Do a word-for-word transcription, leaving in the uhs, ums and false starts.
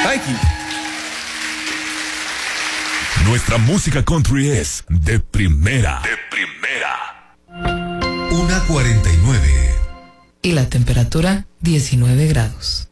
Nike. Nuestra música country es de primera. De primera. Una cuarenta y nueve. Y la temperatura diecinueve grados.